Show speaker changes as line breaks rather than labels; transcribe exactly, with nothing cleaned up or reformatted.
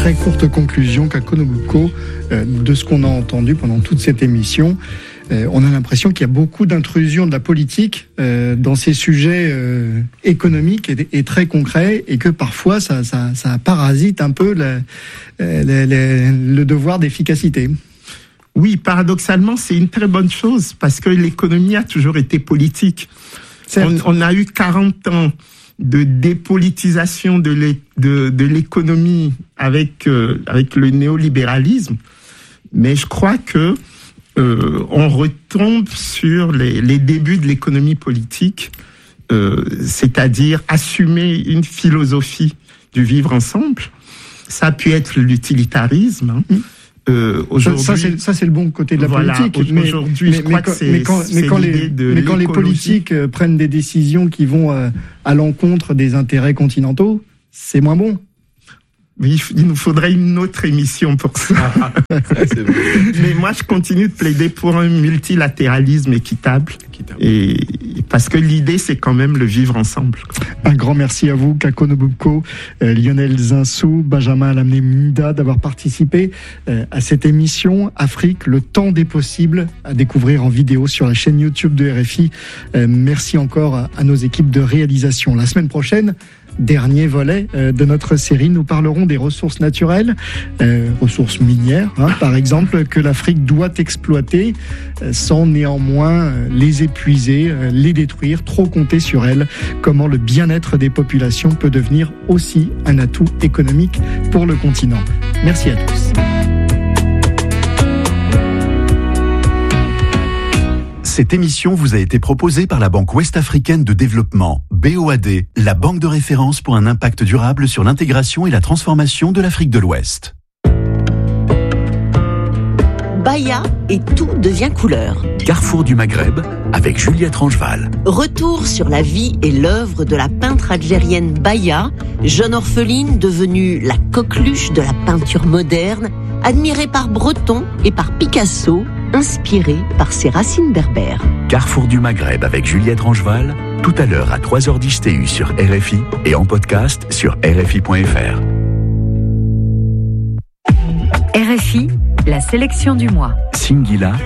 très courte conclusion, Kako Nobuko, euh, de ce qu'on a entendu pendant toute cette émission. Euh, on a l'impression qu'il y a beaucoup d'intrusion de la politique euh, dans ces sujets euh, économiques et, et très concrets, et que parfois ça, ça, ça parasite un peu la, la, la, le devoir d'efficacité.
Oui, paradoxalement, c'est une très bonne chose, parce que l'économie a toujours été politique. On, on a eu quarante ans de dépolitisation de, l'é, de, de l'économie avec, euh, avec le néolibéralisme, mais je crois que Euh, on retombe sur les, les débuts de l'économie politique, euh, c'est-à-dire assumer une philosophie du vivre ensemble. Ça a pu être l'utilitarisme. Hein. Euh, aujourd'hui,
ça, ça, c'est, ça, c'est le bon côté de la
voilà,
politique.
Mais, aujourd'hui, mais, je crois mais, que c'est,
mais quand,
c'est
mais quand
l'idée
les,
de
mais quand les politiques euh, prennent des décisions qui vont euh, à l'encontre des intérêts continentaux, c'est moins bon.
Oui, il nous faudrait une autre émission pour ça. C'est vrai. Mais moi, je continue de plaider pour un multilatéralisme équitable. équitable. Et parce que l'idée, c'est quand même le vivre ensemble.
Un grand merci à vous, Kako Nobuko, euh, Lionel Zinsou, Benjamin Alamné-Mida, d'avoir participé euh, à cette émission Afrique, le temps des possibles, à découvrir en vidéo sur la chaîne YouTube de R F I. Euh, merci encore à, à nos équipes de réalisation. La semaine prochaine, dernier volet euh, de notre série, nous parlerons des ressources naturelles, euh, ressources minières, hein, par exemple, que l'Afrique doit exploiter euh, sans néanmoins euh, les épuiser, euh, les détruire, trop compter sur elles. Comment le bien-être des populations peut devenir aussi un atout économique pour le continent. Merci à tous.
Cette émission vous a été proposée par la Banque Ouest-Africaine de Développement, B O A D, la banque de référence pour un impact durable sur l'intégration et la transformation de l'Afrique de l'Ouest.
Baya et tout devient couleur.
Carrefour du Maghreb avec Juliette Rangeval.
Retour sur la vie et l'œuvre de la peintre algérienne Baya, jeune orpheline devenue la coqueluche de la peinture moderne, admirée par Breton et par Picasso, inspirée par ses racines berbères.
Carrefour du Maghreb avec Juliette Rangeval, tout à l'heure à trois heures dix T U sur R F I et en podcast sur R F I point F R.
R F I, la sélection du mois.
Singila.